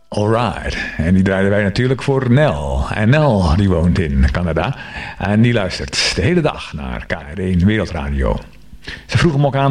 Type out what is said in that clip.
Alright. En die draaiden wij natuurlijk voor Nel. En Nel, die woont in Canada. En die luistert de hele dag naar KR1 Wereldradio. Ze vroeg hem ook aan